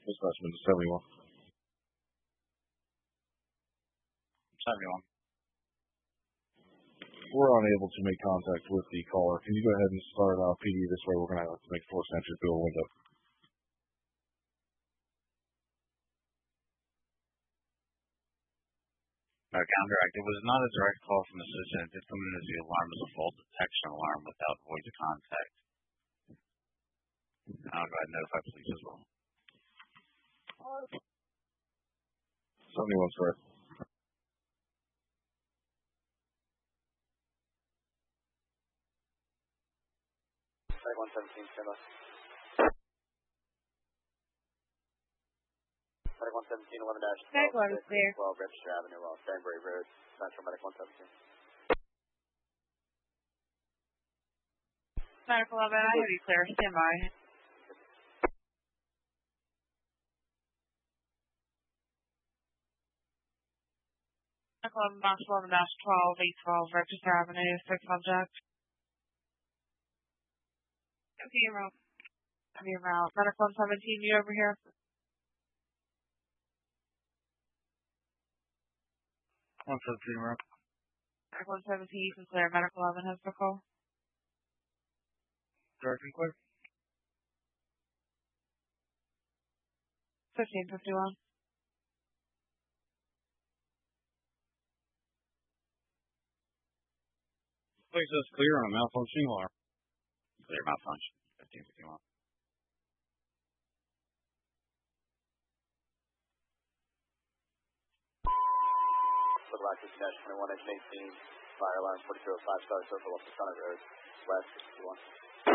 Dispatchman to 71. 71. We're unable to make contact with the caller. Can you go ahead and start PD this way? We're going to have to make force entry through a window. Counteract. It was not a direct call from the citizen. It did come in as the alarm as a fault detection alarm without void of contact. I'll go ahead and notify police as well. 71, sir. Tag 117, stand by. Medic 117, 11-12. Tag 1 is clear. 12, Register Avenue, Danbury Road, Central Medic 117. Medic 11, I have you clear. Stand by. Medic 11, box 11-12, 812, Register Avenue, 6 object. Okay, you're out. Medic 117, you over here? 117, route. Medic 117, you can clear. Medic 11 has the call. Direct and clear. 1551. Place is clear on a malfunction alarm. Clear malfunction. 1551. Look like this dash 21 H18, fire alarm 4205 Star Circle up the Summit Road, west 61.